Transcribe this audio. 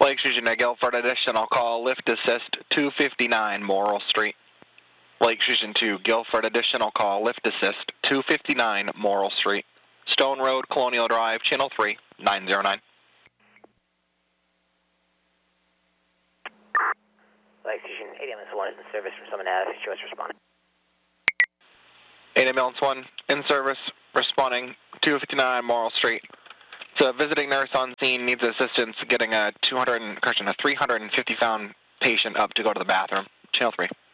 Lake Fusion to Guilford, additional call, lift assist, 259 Morrill Street. Lake Fusion to Guilford, additional call, lift assist, 259 Morrill Street. Stone Road, Colonial Drive, Channel 3, 909. Lake Fusion, 8 ambulance 1 is in service from someone out of choice responding. 8 ambulance 1 in service, responding, 259 Morrill Street. So a visiting nurse on scene needs assistance getting a 350-pound patient up to go to the bathroom. Channel 3.